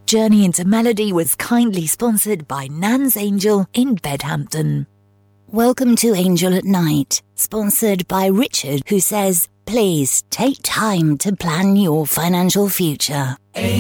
Journey into Melody was kindly sponsored by Nan's Angel in Bedhampton. Welcome to Angel at Night, sponsored by Richard, who says, please take time to plan your financial future.